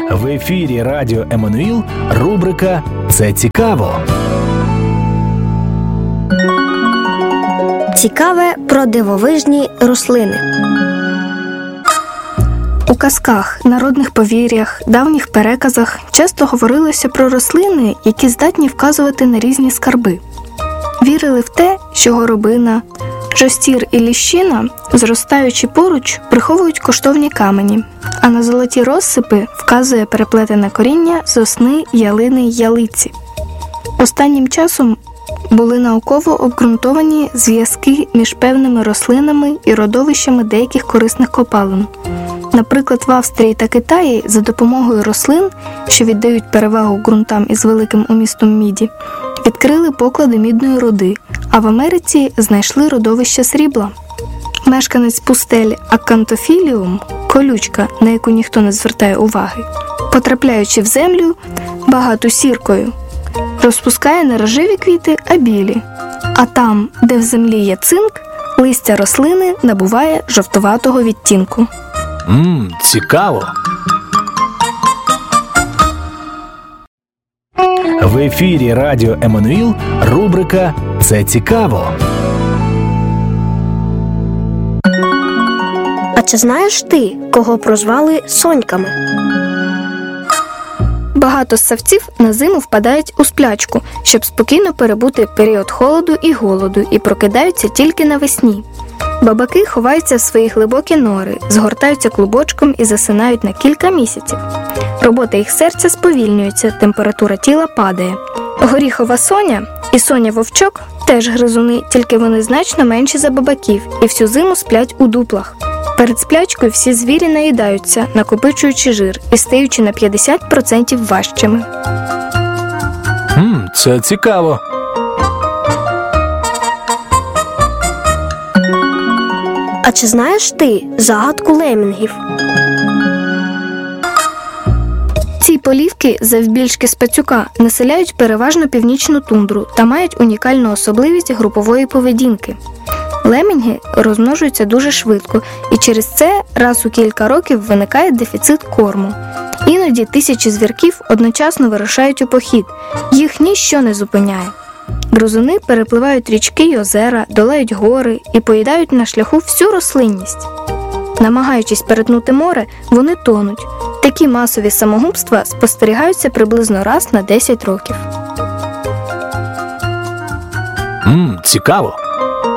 В ефірі Радіо Еммануїл рубрика «Це цікаво». Цікаве про дивовижні рослини. У казках, народних повір'ях, давніх переказах часто говорилося про рослини, які здатні вказувати на різні скарби. Вірили в те, що горобина, жостір і ліщина, зростаючи поруч, приховують коштовні камені, а на золоті розсипи вказує переплетене коріння сосни, ялини й ялиці. Останнім часом були науково обґрунтовані зв'язки між певними рослинами і родовищами деяких корисних копалин. Наприклад, в Австрії та Китаї за допомогою рослин, що віддають перевагу ґрунтам із великим умістом міді, відкрили поклади мідної руди, а в Америці знайшли родовище срібла. Мешканець пустель Акантофіліум, колючка, на яку ніхто не звертає уваги, потрапляючи в землю, багату сіркою, розпускає не рожеві квіти, а білі. А там, де в землі є цинк, листя рослини набуває жовтуватого відтінку. Цікаво! В ефірі Радіо Еммануїл рубрика «Це цікаво». А чи знаєш ти, кого прозвали соньками? Багато ссавців на зиму впадають у сплячку, щоб спокійно перебути період холоду і голоду, і прокидаються тільки навесні. Бабаки ховаються в свої глибокі нори, згортаються клубочком і засинають на кілька місяців. Робота їх серця сповільнюється, температура тіла падає. Горіхова соня і соня-вовчок теж гризуни, тільки вони значно менші за бабаків і всю зиму сплять у дуплах. Перед сплячкою всі звірі наїдаються, накопичуючи жир і стаючи на 50% важчими. Це цікаво. А чи знаєш ти загадку лемінгів? Ці полівки, завбільшки з пацюка, населяють переважно північну тундру та мають унікальну особливість групової поведінки. Лемінги розмножуються дуже швидко, і через це раз у кілька років виникає дефіцит корму. Іноді тисячі звірків одночасно вирушають у похід, їх ніщо не зупиняє. Гризуни перепливають річки й озера, долають гори і поїдають на шляху всю рослинність. Намагаючись перетнути море, вони тонуть. Такі масові самогубства спостерігаються приблизно раз на 10 років. Цікаво!